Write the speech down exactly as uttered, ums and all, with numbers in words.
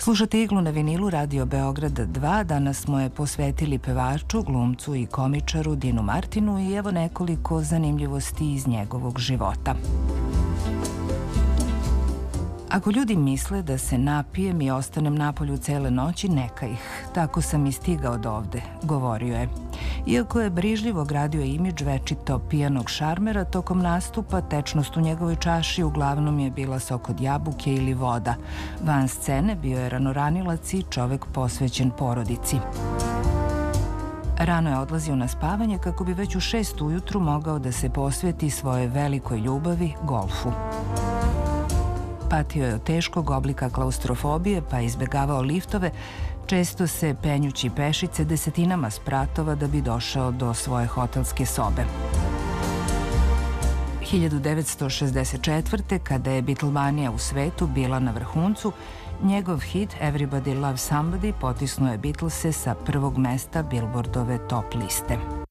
Slušate Iglu na vinilu Radio Beograd dva. Danas smo je posvetili pevaču, glumcu i komičaru Dinu Martinu i evo nekoliko zanimljivosti iz njegovog života. Ako ljudi misle da se napijem i ostanem napolju cele noći, neka ih. Tako sam i stigao do ovde, govorio je. Iako je brižljivo gradio imidž večito pijanog šarmera, tokom nastupa tečnost u njegovoj čaši uglavnom je bila sok od jabuke ili voda. Van scene bio je ranoranilac i čovek posvećen porodici. Rano je odlazio na spavanje kako bi već u šest ujutru mogao da se posveti svojoj velikoj ljubavi, golfu. Patio je od teškog oblika klaustrofobije pa izbegavao liftove, često se penjući pešice desetinama spratova da bi došao do svoje hotelske sobe. hiljadu devetsto šezdeset četvrte. kada je Beatlemanija u svetu bila na vrhuncu, njegov hit Everybody Loves Somebody potisnuo je Beatlese sa prvog mesta Billboardove top liste.